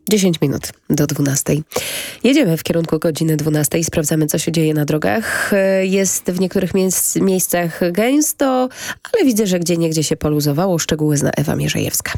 10 minut do 12. Jedziemy w kierunku godziny 12. Sprawdzamy, co się dzieje na drogach. Jest w niektórych miejscach gęsto, ale widzę, że gdzieniegdzie się poluzowało. Szczegóły zna Ewa Mierzejewska.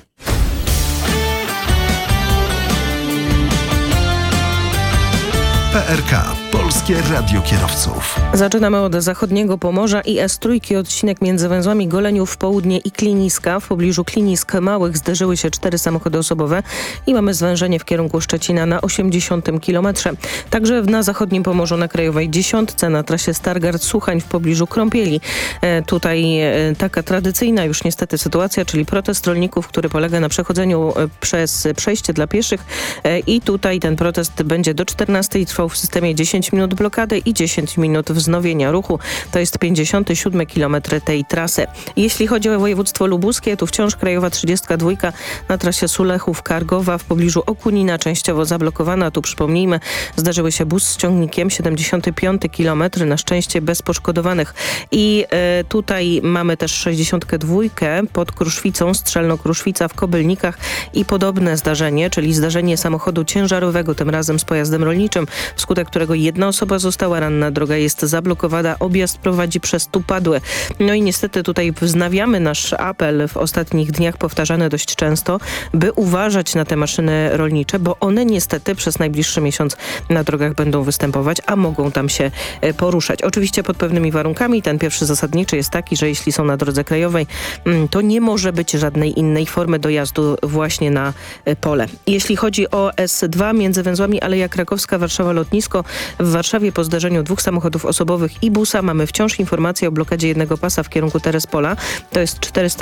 PRK. Polskie Radio Kierowców. Zaczynamy od zachodniego Pomorza i S3, odcinek między węzłami Goleniów Południe i Kliniska. W pobliżu Klinisk Małych zderzyły się 4 samochody osobowe i mamy zwężenie w kierunku Szczecina na 80 km. Także na zachodnim Pomorzu na Krajowej 10 na trasie Stargard-Suchań w pobliżu Krąpieli. Tutaj taka tradycyjna już niestety sytuacja, czyli protest rolników, który polega na przechodzeniu przez przejście dla pieszych i tutaj ten protest będzie do 14 trwał w systemie 10 minut blokady i 10 minut wznowienia ruchu. To jest 57 km tej trasy. Jeśli chodzi o województwo lubuskie, tu wciąż krajowa 32 na trasie Sulechów-Kargowa w pobliżu Okunina częściowo zablokowana. Tu przypomnijmy, zdarzyły się bus z ciągnikiem, 75 km, na szczęście bez poszkodowanych. I tutaj mamy też 62 pod Kruszwicą, Strzelno-Kruszwica w Kobylnikach i podobne zdarzenie, czyli zdarzenie samochodu ciężarowego, tym razem z pojazdem rolniczym, wskutek którego jedna osoba została ranna. Droga jest zablokowana, objazd prowadzi przez Tupadłę. No i niestety tutaj wznawiamy nasz apel w ostatnich dniach, powtarzany dość często, by uważać na te maszyny rolnicze, bo one niestety przez najbliższy miesiąc na drogach będą występować, a mogą tam się poruszać. Oczywiście pod pewnymi warunkami. Ten pierwszy zasadniczy jest taki, że jeśli są na drodze krajowej, to nie może być żadnej innej formy dojazdu właśnie na pole. Jeśli chodzi o S2 między węzłami Aleja Krakowska, Warszawa Lotnisko, w Warszawie po zdarzeniu 2 samochodów osobowych i busa mamy wciąż informację o blokadzie jednego pasa w kierunku Terespola. To jest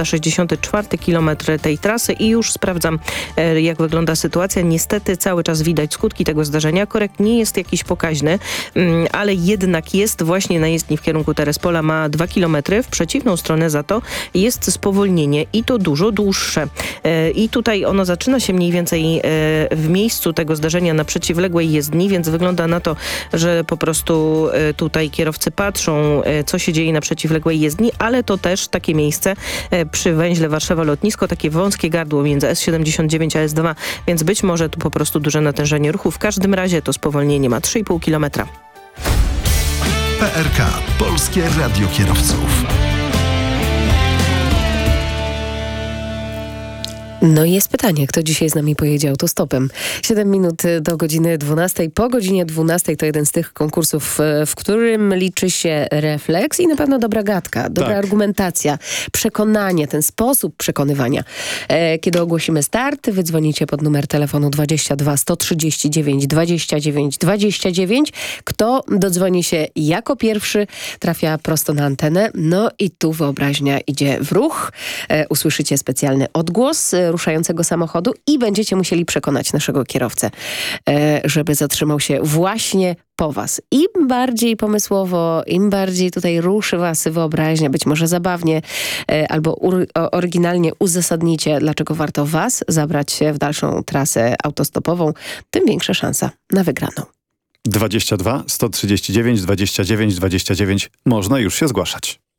464 km tej trasy i już sprawdzam, jak wygląda sytuacja. Niestety cały czas widać skutki tego zdarzenia. Korek nie jest jakiś pokaźny, ale jednak jest właśnie na jezdni w kierunku Terespola, ma 2 km. W przeciwną stronę za to jest spowolnienie i to dużo dłuższe. I tutaj ono zaczyna się mniej więcej w miejscu tego zdarzenia na przeciwległej jezdni, więc wygląda na to, że po prostu tutaj kierowcy patrzą, co się dzieje na przeciwległej jezdni, ale to też takie miejsce przy węźle Warszawa Lotnisko, takie wąskie gardło między S79 a S2, więc być może tu po prostu duże natężenie ruchu. W każdym razie to spowolnienie ma 3,5 km. PRK. Polskie Radio Kierowców. No i jest pytanie, kto dzisiaj z nami pojedzie autostopem. 7 minut do godziny 12. Po godzinie 12 to jeden z tych konkursów, w którym liczy się refleks i na pewno dobra gadka, dobra argumentacja, przekonanie, ten sposób przekonywania. Kiedy ogłosimy start, wy dzwonicie pod numer telefonu 22 139 29 29. Kto dodzwoni się jako pierwszy, trafia prosto na antenę. No i tu wyobraźnia idzie w ruch. Usłyszycie specjalny odgłos ruszającego samochodu i będziecie musieli przekonać naszego kierowcę, żeby zatrzymał się właśnie po was. Im bardziej pomysłowo, im bardziej tutaj ruszy was wyobraźnia, być może zabawnie albo oryginalnie uzasadnicie, dlaczego warto was zabrać w dalszą trasę autostopową, tym większa szansa na wygraną. 22 139 29 29. Można już się zgłaszać.